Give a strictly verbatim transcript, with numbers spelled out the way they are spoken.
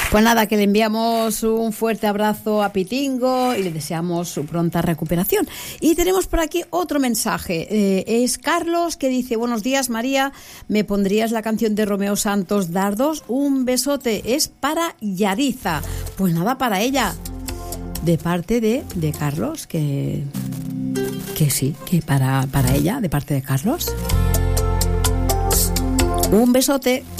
Pues nada, que le enviamos un fuerte abrazo a Pitingo y le deseamos su pronta recuperación. Y tenemos por aquí otro mensaje. Eh, es Carlos, que dice: buenos días, María, ¿me pondrías la canción de Romeo Santos, Dardos? Un besote, es para Yariza. Pues nada, para ella, de parte de, de Carlos, que, que sí, que para, para ella, de parte de Carlos. Un besote.